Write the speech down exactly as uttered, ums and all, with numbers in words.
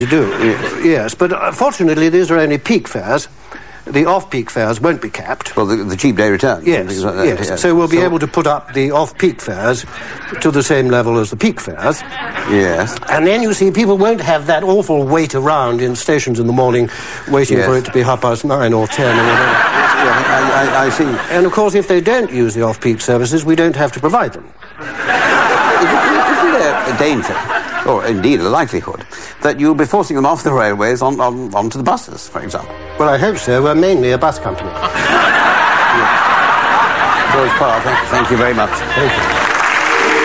You do, yes, but uh, fortunately these are only peak fares. The off-peak fares won't be capped. Well, the, the cheap day return. Yes, like that, yes. Yeah. So we'll be so, able to put up the off-peak fares to the same level as the peak fares. Yes. And then, you see, people won't have that awful wait around in stations in the morning waiting yes. for it to be half past nine or ten or whatever. Yeah, I, I, I see. And, of course, if they don't use the off-peak services, we don't have to provide them. Isn't there a danger, or indeed a likelihood, that you'll be forcing them off the railways on, on, onto the buses, for example? Well, I hope so. We're mainly a bus company. George Parr, thank, thank you very much. Thank you.